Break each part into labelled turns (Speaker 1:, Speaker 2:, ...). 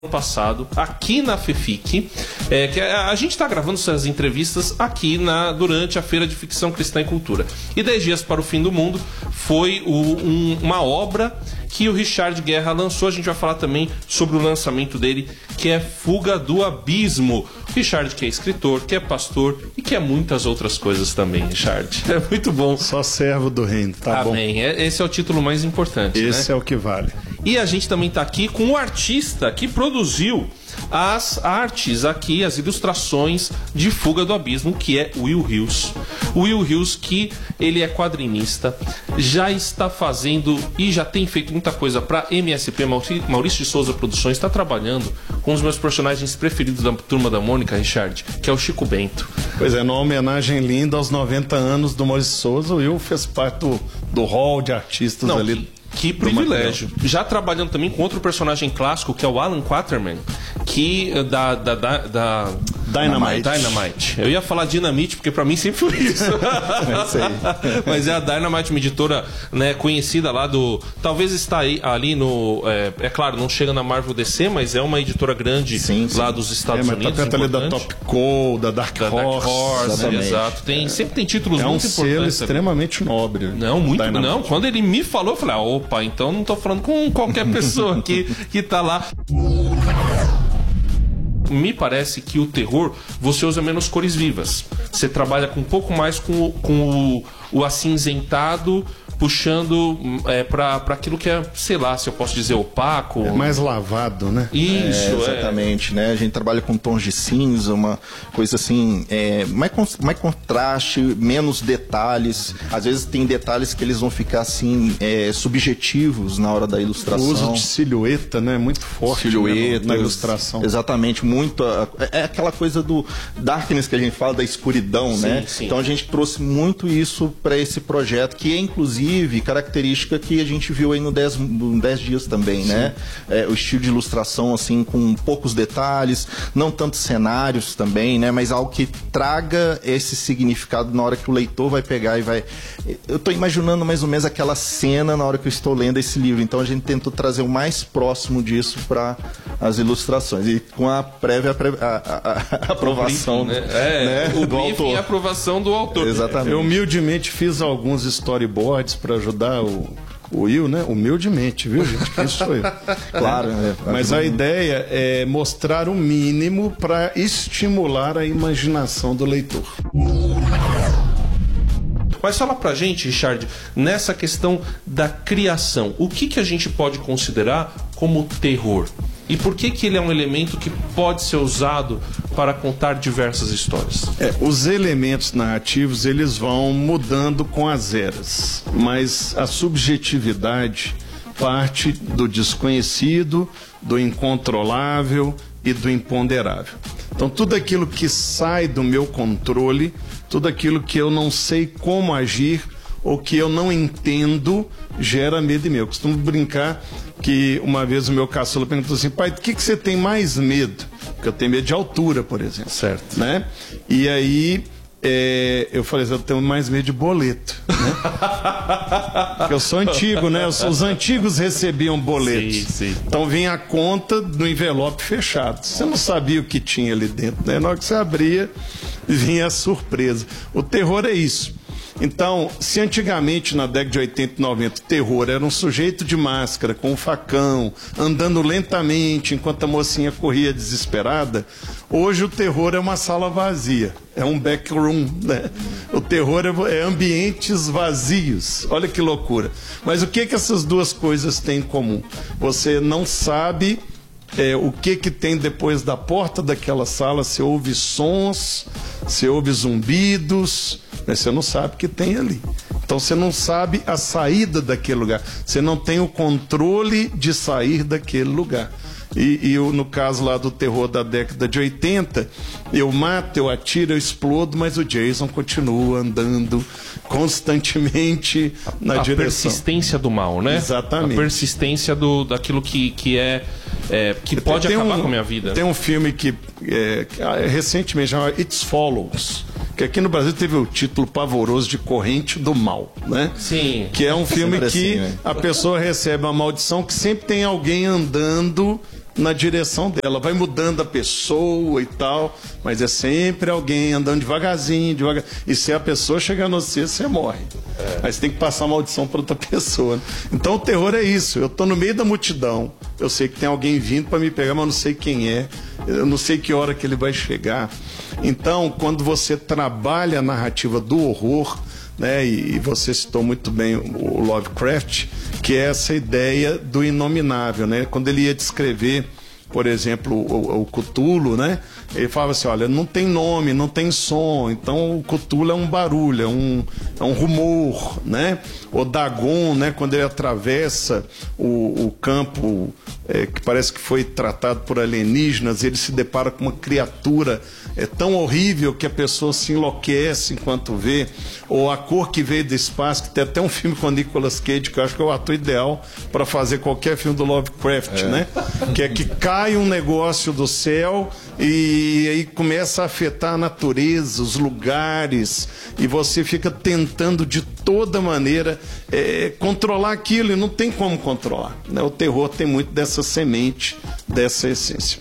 Speaker 1: passado aqui na FEFIC, que a gente está gravando essas entrevistas aqui durante a Feira de Ficção Cristã e Cultura. E 10 Dias para o Fim do Mundo foi uma obra que o Richard Guerra lançou. A gente vai falar também sobre o lançamento dele, que é Fuga do Abismo. Richard, que é escritor, que é pastor e que é muitas outras coisas também, Richard. É muito bom.
Speaker 2: Só servo do reino, tá bom.
Speaker 1: Amém. Esse é o título mais importante.
Speaker 2: Esse, né? É o que vale.
Speaker 1: E a gente também está aqui com um artista que produziu as artes aqui, as ilustrações de Fuga do Abismo, que é Will Hills. Will Hills, que ele é quadrinista, já está fazendo e já tem feito muita coisa para MSP, Maurício de Souza Produções, está trabalhando com os meus personagens preferidos da Turma da Mônica, Richard, que é o Chico Bento.
Speaker 2: Pois é, numa homenagem linda aos 90 anos do Maurício de Souza, o Will fez parte do hall de artistas ali.
Speaker 1: Que privilégio. Já trabalhando também com outro personagem clássico, que é o Alan Quaterman, que da Dynamite. Eu ia falar Dinamite, porque pra mim sempre foi isso. Mas é a Dynamite, uma editora, né, conhecida lá talvez está ali no... É claro, não chega na Marvel DC, mas é uma editora grande lá dos Estados Unidos.
Speaker 2: Tá perto ali da Top Cow, da Dark Horse.
Speaker 1: Exato. Sempre tem títulos muito importantes.
Speaker 2: É um selo extremamente nobre.
Speaker 1: Não, quando ele me falou, eu falei, opa, então não tô falando com qualquer pessoa que tá lá. Me parece que o terror, você usa menos cores vivas. Você trabalha com um pouco mais com o acinzentado, puxando para aquilo que é, sei lá, se eu posso dizer, opaco.
Speaker 2: É mais lavado, né?
Speaker 3: Isso, exatamente, né? A gente trabalha com tons de cinza, uma coisa assim, mais contraste, menos detalhes. Às vezes tem detalhes que eles vão ficar assim, subjetivos na hora da ilustração.
Speaker 2: O uso de silhueta, né? Muito forte,
Speaker 3: silhueta,
Speaker 2: na ilustração.
Speaker 3: Exatamente, muito. É aquela coisa do darkness que a gente fala, da escuridão, né?
Speaker 1: Sim.
Speaker 3: Então a gente trouxe muito isso para esse projeto, que é inclusive característica que a gente viu aí no 10 Dias também, né? O estilo de ilustração, assim, com poucos detalhes, não tantos cenários também, né? Mas algo que traga esse significado na hora que o leitor vai pegar e vai... Eu estou imaginando mais ou menos aquela cena na hora que eu estou lendo esse livro, então a gente tentou trazer o mais próximo disso para as ilustrações, e com a prévia aprovação,
Speaker 1: briefing, né? O briefing e a aprovação do autor.
Speaker 3: Exatamente.
Speaker 2: Eu humildemente fiz alguns storyboards para ajudar o Will, né? Humildemente, viu, gente? Quem sou eu?
Speaker 3: Claro, né?
Speaker 2: Mas a ideia é mostrar o mínimo para estimular a imaginação do leitor.
Speaker 1: Mas fala pra gente, Richard, nessa questão da criação, o que a gente pode considerar como terror? E por que ele é um elemento que pode ser usado para contar diversas histórias?
Speaker 2: Os elementos narrativos, eles vão mudando com as eras, mas a subjetividade parte do desconhecido, do incontrolável e do imponderável. Então, tudo aquilo que sai do meu controle, tudo aquilo que eu não sei como agir ou que eu não entendo, gera medo em mim. Eu costumo brincar que uma vez o meu caçula perguntou assim: pai, do que você tem mais medo? Porque eu tenho medo de altura, por exemplo.
Speaker 1: Certo.
Speaker 2: Né? E aí eu falei assim: eu tenho mais medo de boleto. Né? Porque eu sou antigo, né? Os antigos recebiam boletos.
Speaker 1: Sim.
Speaker 2: Então vinha a conta no envelope fechado. Você não sabia o que tinha ali dentro, né? Na hora que você abria, vinha a surpresa. O terror é isso. Então, se antigamente, na década de 80 e 90, o terror era um sujeito de máscara, com um facão, andando lentamente enquanto a mocinha corria desesperada, hoje o terror é uma sala vazia, é um backroom, né? O terror é ambientes vazios, olha que loucura. Mas o que essas duas coisas têm em comum? Você não sabe o que tem depois da porta daquela sala, se ouve sons, se ouve zumbidos, mas você não sabe o que tem ali. Então você não sabe a saída daquele lugar, você não tem o controle de sair daquele lugar. E no caso lá do terror da década de 80, eu mato, eu atiro, eu explodo, mas o Jason continua andando constantemente na direção.
Speaker 1: A persistência do mal, né?
Speaker 2: Exatamente.
Speaker 1: A persistência daquilo que pode acabar com a minha vida.
Speaker 2: Tem um filme que recentemente chamado It Follows, que aqui no Brasil teve o título pavoroso de Corrente do Mal, né?
Speaker 1: Sim.
Speaker 2: Que é um filme que
Speaker 3: assim, né?
Speaker 2: a pessoa recebe uma maldição, que sempre tem alguém andando na direção dela, vai mudando a pessoa e tal, mas é sempre alguém andando devagarzinho, e se a pessoa chegar no você morre. Aí você tem que passar a maldição para outra pessoa. Então o terror é isso, eu tô no meio da multidão, eu sei que tem alguém vindo para me pegar, mas eu não sei quem é, eu não sei que hora que ele vai chegar. Então, quando você trabalha a narrativa do horror, né, e você citou muito bem o Lovecraft, que é essa ideia do inominável, né? Quando ele ia descrever, por exemplo, o Cthulhu, né? Ele falava assim, olha, não tem nome, não tem som, então o Cthulhu é um barulho, é um rumor, né? O Dagon, né? Quando ele atravessa o campo que parece que foi tratado por alienígenas, ele se depara com uma criatura tão horrível que a pessoa se enlouquece enquanto vê, ou A Cor que Veio do Espaço, que tem até um filme com o Nicolas Cage, que eu acho que é o ator ideal para fazer qualquer filme do Lovecraft, né? Que é que cai um negócio do céu e aí começa a afetar a natureza, os lugares, e você fica tentando de toda maneira controlar aquilo, e não tem como controlar, né? O terror tem muito dessa semente, dessa essência.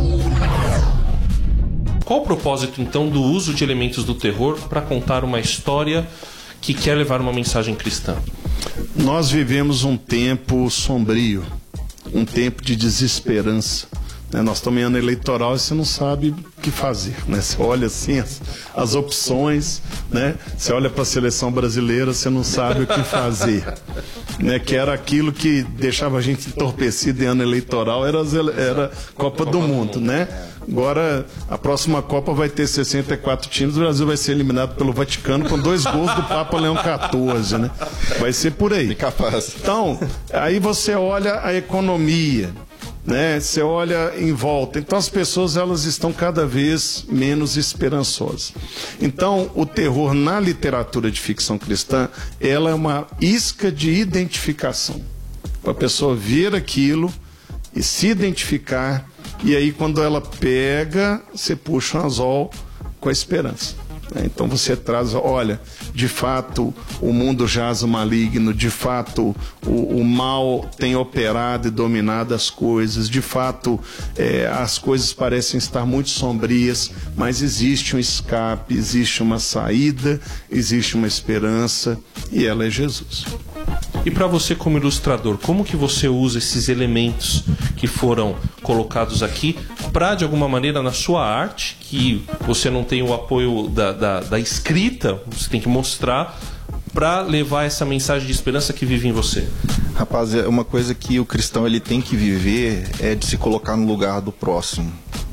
Speaker 1: Qual o propósito, então, do uso de elementos do terror para contar uma história que quer levar uma mensagem cristã?
Speaker 2: Nós vivemos um tempo sombrio, um tempo de desesperança. Nós estamos em ano eleitoral e você não sabe o que fazer, né? Você olha assim as opções, né? Você olha para a seleção brasileira, você não sabe o que fazer, né? Que era aquilo que deixava a gente entorpecido em ano eleitoral, era Copa do Mundo, né? Agora, a próxima Copa vai ter 64 times, o Brasil vai ser eliminado pelo Vaticano com 2 gols do Papa Leão XIV, né? Vai ser por aí.
Speaker 3: Incapaz.
Speaker 2: Então, aí você olha a economia, né? Você olha em volta. Então as pessoas, elas estão cada vez menos esperançosas. Então o terror na literatura de ficção cristã, ela é uma isca de identificação, para a pessoa ver aquilo e se identificar, e aí quando ela pega, você puxa um anzol com a esperança. Então você traz, olha, de fato o mundo jaz o maligno, de fato o mal tem operado e dominado as coisas, de fato as coisas parecem estar muito sombrias, mas existe um escape, existe uma saída, existe uma esperança, e ela é Jesus.
Speaker 1: E para você como ilustrador, como que você usa esses elementos que foram colocados aqui para, de alguma maneira, na sua arte, que você não tem o apoio da escrita, você tem que mostrar, para levar essa mensagem de esperança que vive em você?
Speaker 3: Rapaz, uma coisa que o cristão ele tem que viver é de se colocar no lugar do próximo.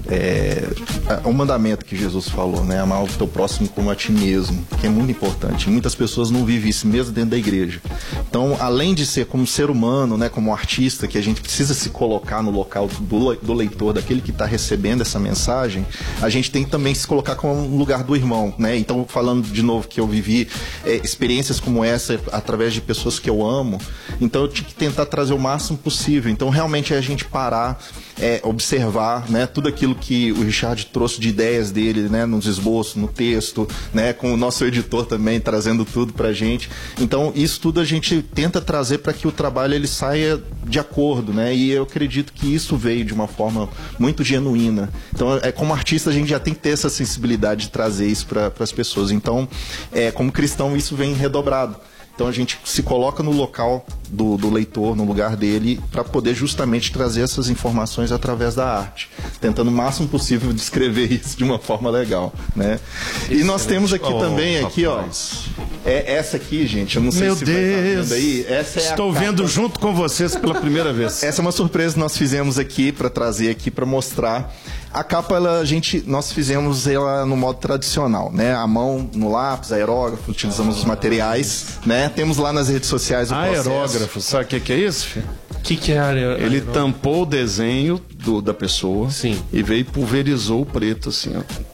Speaker 3: O mandamento que Jesus falou, né? Amar o teu próximo como a ti mesmo, que é muito importante. Muitas pessoas não vivem isso mesmo dentro da igreja. Então, além de ser como ser humano, né, como artista, que a gente precisa se colocar no local do leitor, daquele que está recebendo essa mensagem, a gente tem que também se colocar no lugar do irmão, né? Então, falando de novo que eu vivi experiências como essa através de pessoas que eu amo, então eu tinha que tentar trazer o máximo possível. Então, realmente é a gente parar, observar, né, tudo aquilo que o Richard trouxe de ideias dele, né, nos esboços, no texto, né, com o nosso editor também trazendo tudo pra gente. Então, isso tudo a gente tenta trazer para que o trabalho ele saia de acordo, né? E eu acredito que isso veio de uma forma muito genuína. Então, como artista, a gente já tem que ter essa sensibilidade de trazer isso para as pessoas. Então, como cristão, isso vem redobrado. Então a gente se coloca no local do leitor, no lugar dele, para poder justamente trazer essas informações através da arte, tentando o máximo possível descrever isso de uma forma legal, né? E nós temos aqui também, aqui, ó, essa aqui, gente, eu não sei se vai estar vendo aí. Essa é
Speaker 2: Estou vendo junto com vocês pela primeira vez.
Speaker 3: Essa é uma surpresa que nós fizemos aqui para trazer aqui para mostrar. A capa, nós fizemos ela no modo tradicional, né? A mão no lápis, aerógrafo, utilizamos os materiais, né? Temos lá nas redes sociais o processo.
Speaker 2: Aerógrafo, sabe o que é isso, filho?
Speaker 1: O que é aerógrafo?
Speaker 2: Ele tampou o desenho da pessoa.
Speaker 1: Sim.
Speaker 2: E veio e pulverizou o preto, assim, ó.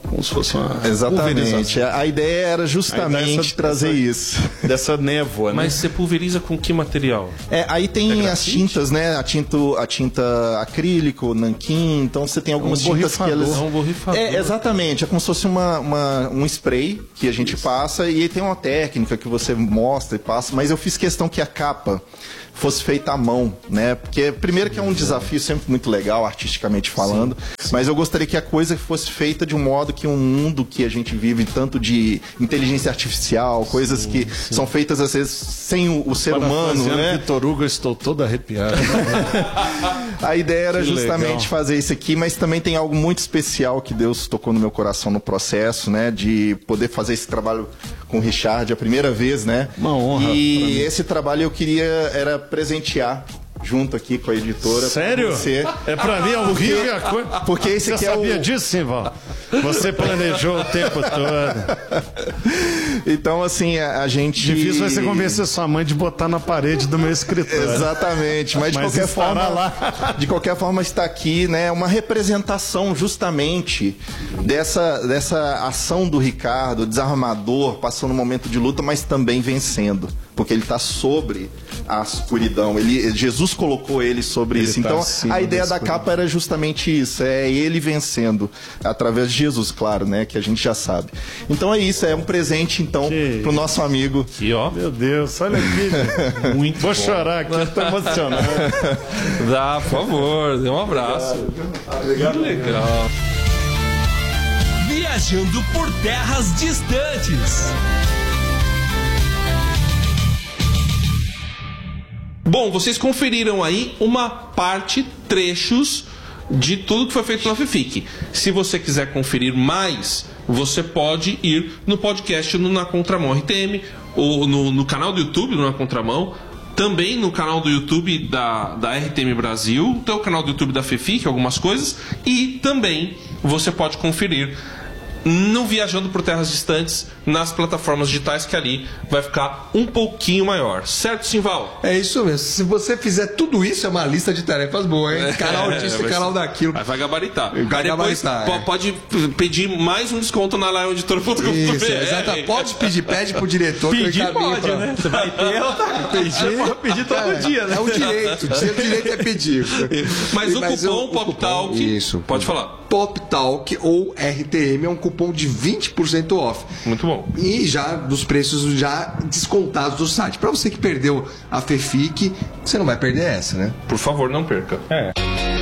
Speaker 2: como se fosse uma
Speaker 3: Exatamente.
Speaker 2: pulverização.
Speaker 3: A ideia era justamente trazer isso.
Speaker 2: Dessa névoa, né?
Speaker 1: Mas você pulveriza com que material?
Speaker 3: Aí tem as tintas, né? A tinta acrílico, nanquim, então você tem algumas tintas que elas...
Speaker 1: É um borrifador.
Speaker 3: Exatamente, é como se fosse um spray que a gente passa e aí tem uma técnica que você mostra e passa, mas eu fiz questão que a capa fosse feita à mão, né? Porque primeiro que é um desafio sempre muito legal, artisticamente falando, mas eu gostaria que a coisa fosse feita de um modo que um mundo que a gente vive tanto de inteligência artificial, coisas que são feitas às vezes sem o ser humano, né?
Speaker 2: Vitor Hugo, eu estou todo arrepiado.
Speaker 3: A ideia era
Speaker 2: Que
Speaker 3: justamente
Speaker 2: legal.
Speaker 3: fazer isso aqui, mas também tem algo muito especial que Deus tocou no meu coração no processo, né? De poder fazer esse trabalho com o Richard a primeira vez, né?
Speaker 2: Uma honra pra
Speaker 3: E
Speaker 2: mim.
Speaker 3: esse trabalho eu queria era presentear junto aqui com a editora.
Speaker 2: Sério?
Speaker 3: Você.
Speaker 2: É pra mim, é horrível a coisa.
Speaker 3: Porque esse
Speaker 2: Você
Speaker 3: aqui é
Speaker 2: sabia
Speaker 3: o...
Speaker 2: disso, Simval? Você planejou o tempo todo.
Speaker 3: Então, assim, a gente...
Speaker 2: Difícil vai ser convencer sua mãe de botar na parede do meu escritório.
Speaker 3: Exatamente, mas de
Speaker 2: Mas
Speaker 3: qualquer
Speaker 2: estará
Speaker 3: forma,
Speaker 2: lá.
Speaker 3: de qualquer forma está aqui, né, uma representação justamente dessa ação do Ricardo, desarmador, passando um momento de luta, mas também vencendo, porque ele está sobre a escuridão. Jesus colocou ele sobre
Speaker 2: Ele
Speaker 3: isso.
Speaker 2: tá
Speaker 3: Então,
Speaker 2: acima
Speaker 3: a ideia
Speaker 2: da
Speaker 3: da
Speaker 2: escuridão.
Speaker 3: capa era justamente isso, é ele vencendo através de Jesus, claro, né, que a gente já sabe. Então é isso, é um presente então
Speaker 2: Que
Speaker 3: pro nosso amigo.
Speaker 1: E ó,
Speaker 2: Meu Deus, olha aqui, gente.
Speaker 1: muito
Speaker 2: Vou
Speaker 1: bom.
Speaker 2: chorar aqui, eu tô emocionado.
Speaker 1: Dá, por favor, dê um abraço. Obrigado. Legal.
Speaker 4: Viajando por terras distantes.
Speaker 1: Bom, vocês conferiram aí uma parte, trechos de tudo que foi feito na FEFIC. Se você quiser conferir mais, você pode ir no podcast no Na Contramão RTM, ou no canal do YouTube do Na Contramão, também no canal do YouTube da RTM Brasil, tem o canal do YouTube da FEFIC, algumas coisas, e também você pode conferir no Viajando por Terras Distantes nas plataformas digitais, que ali vai ficar um pouquinho maior. Certo, Simval?
Speaker 5: É isso mesmo. Se você fizer tudo isso, é uma lista de tarefas boa, hein? Canal disso,
Speaker 1: vai
Speaker 5: canal
Speaker 1: ser-
Speaker 5: daquilo.
Speaker 1: Vai gabaritar.
Speaker 5: Vai
Speaker 1: Aí depois
Speaker 5: gabaritar,
Speaker 1: pode pedir mais um desconto na liveeditora.com.br.
Speaker 5: Isso, exato. Pode pedir, pede pro diretor. que
Speaker 1: Pedir
Speaker 5: eu encaminho
Speaker 1: pode,
Speaker 5: pra-
Speaker 1: né? Você vai ter,
Speaker 5: Pedir,
Speaker 1: pode pedir todo dia, né?
Speaker 5: É um direito. Seu direito é pedir.
Speaker 1: Mas o
Speaker 5: Mas
Speaker 1: cupom
Speaker 5: o
Speaker 1: PopTalk...
Speaker 5: Isso.
Speaker 1: Pode falar.
Speaker 5: PopTalk ou RTM é um cupom de 20% off.
Speaker 1: Muito bom.
Speaker 5: E já dos preços já descontados do site. Pra você que perdeu a FEFIC, você não vai perder essa, né?
Speaker 1: Por favor, não perca.